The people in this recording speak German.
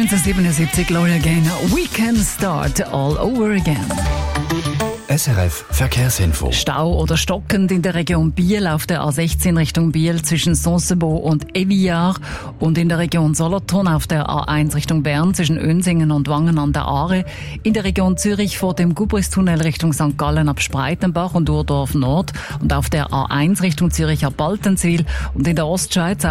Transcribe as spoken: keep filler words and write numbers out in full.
neunzehnhundertsiebenundsiebzig Gloria Gaynor, We Can Start All Over Again. S R F Verkehrsinfo. Stau oder stockend in der Region Biel auf der A sechzehn Richtung Biel zwischen Sonsebo und Eviar und in der Region Solothurn auf der A eins Richtung Bern zwischen Önsingen und Wangen an der Aare, in der Region Zürich vor dem Gubristunnel Richtung Sankt Gallen ab Spreitenbach und Urdorf Nord und auf der A eins Richtung Zürich ab Baltenswil und in der Ostschweiz